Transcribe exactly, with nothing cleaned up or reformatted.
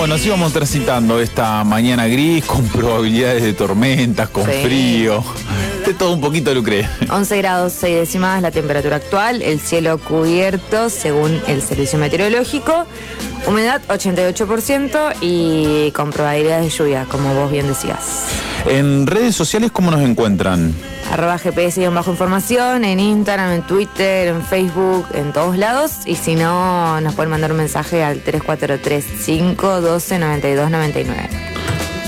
Bueno, así vamos transitando esta mañana gris con probabilidades de tormentas, con Sí. frío. De todo un poquito, Lucre. once grados seis décimas la temperatura actual, el cielo cubierto según el servicio meteorológico, humedad ochenta y ocho por ciento y con probabilidades de lluvia, como vos bien decías. En redes sociales, ¿cómo nos encuentran? Arroba G P S bajo información, en Instagram, en Twitter, en Facebook, en todos lados. Y si no, nos pueden mandar un mensaje al tres cuatro tres, cinco uno dos, nueve dos nueve nueve.